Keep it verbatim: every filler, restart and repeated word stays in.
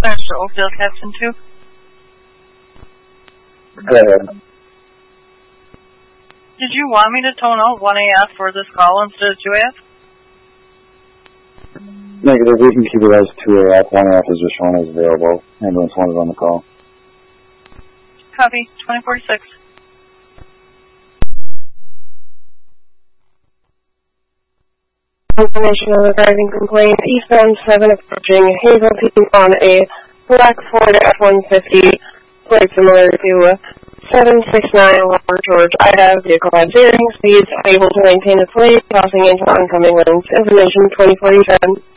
Mister Oakdale, Captain two. Go ahead. Did you want me to tone out one A F for this call instead of two A F? Negative, we can keep it as two A F. one A F is just shown as available. Ambulance one is on the call. Copy, twenty forty-six. Information on the driving complaint. Eastbound seven approaching Hazelton on a black Ford F one fifty, plate similar to seven six nine Lower George, Ida. Vehicle has varying speeds, able to maintain its plate, crossing into oncoming lanes. Information twenty forty-seven.